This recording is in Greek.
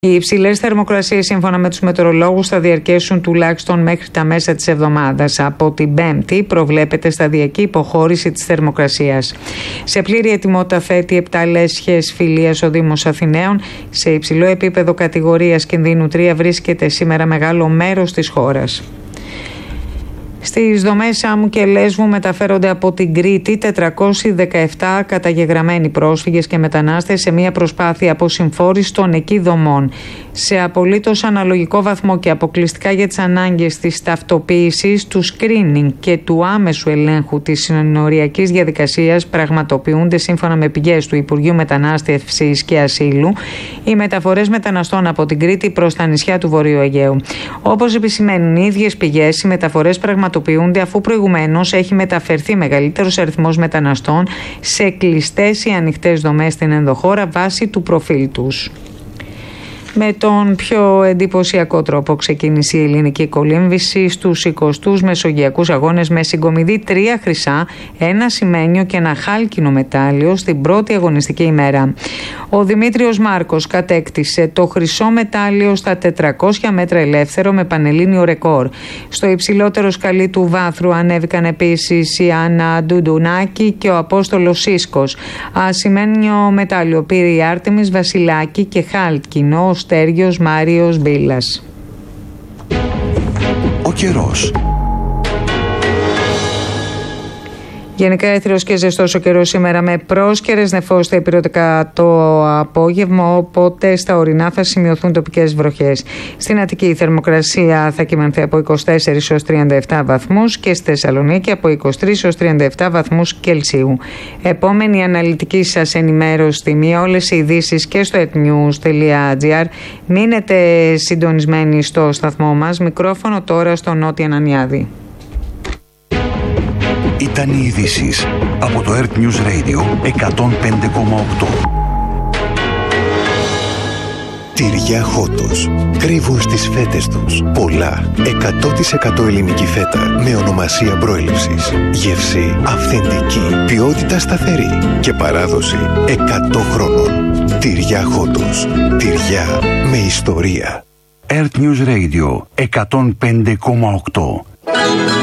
Οι υψηλές θερμοκρασίες, σύμφωνα με τους μετεωρολόγους, θα διαρκέσουν τουλάχιστον μέχρι τα μέσα της εβδομάδας. Από την Πέμπτη προβλέπεται σταδιακή υποχώρηση της θερμοκρασίας. Σε πλήρη ετοιμότητα θέτει 7 λέσχες Φιλίας ο Δήμος Αθηναίων. Σε υψηλό επίπεδο κατηγορίας κινδύνου 3 βρίσκεται σήμερα μεγάλο μέρος της χώρας. Στις δομές Σάμου και Λέσβου μεταφέρονται από την Κρήτη 417 καταγεγραμμένοι πρόσφυγες και μετανάστες σε μια προσπάθεια αποσυμφόρησης των εκεί δομών. Σε απολύτως αναλογικό βαθμό και αποκλειστικά για τις ανάγκες της ταυτοποίησης, του screening και του άμεσου ελέγχου της συνοριακής διαδικασίας πραγματοποιούνται, σύμφωνα με πηγές του Υπουργείου Μετανάστευσης και Ασύλου, οι μεταφορές μεταναστών από την Κρήτη προς τα νησιά του Βορείου Αιγαίου. Όπως επισημαίνουν οι ίδιες πηγές, οι μεταφορές πραγματοποιούνται αφού προηγουμένως έχει μεταφερθεί μεγαλύτερος αριθμός μεταναστών σε κλειστές ή ανοιχτές δομές στην ενδοχώρα βάσει του προφίλ τους. Με τον πιο εντυπωσιακό τρόπο ξεκίνησε η ελληνική κολύμβηση στους 20ους Μεσογειακούς Αγώνες με συγκομιδή 3 χρυσά, 1 σημαίνιο και 1 χάλκινο μετάλλιο στην πρώτη αγωνιστική ημέρα. Ο Δημήτριος Μάρκος κατέκτησε το χρυσό μετάλλιο στα 400 μέτρα ελεύθερο με πανελλήνιο ρεκόρ. Στο υψηλότερο σκαλί του βάθρου ανέβηκαν επίσης η Άννα Ντουντουνάκη και ο Απόστολος Σίσκος. Ασημένιο μετάλλιο πήρε η Άρτεμις Βασιλάκη και χάλκινο ο Στέργιος Μάριος Μπίλας. Ο καιρός. Γενικά έθριος και ζεστός ο καιρός σήμερα, με πρόσκαιρες νεφώσεις στα ηπειρωτικά το απόγευμα, οπότε στα ορεινά θα σημειωθούν τοπικές βροχές. Στην Αττική η θερμοκρασία θα κυμανθεί από 24 έως 37 βαθμούς και στη Θεσσαλονίκη από 23 έως 37 βαθμούς Κελσίου. Επόμενη αναλυτική σας ενημέρωση τιμή, όλες οι ειδήσεις και στο etnews.gr. Μείνετε συντονισμένοι στο σταθμό μας. Μικρόφωνο τώρα στο Νότια Νανιάδη. Ήταν οι ειδήσεις από το Earth News Radio 105,8. Τυριά Χότος. Κρύβουν στις φέτες τους πολλά 100% ελληνική φέτα με ονομασία προέλευσης. Γεύση αυθεντική, ποιότητα σταθερή και παράδοση 100 χρόνων. Τυριά Χότος. Τυριά με ιστορία. Earth News Radio 105,8.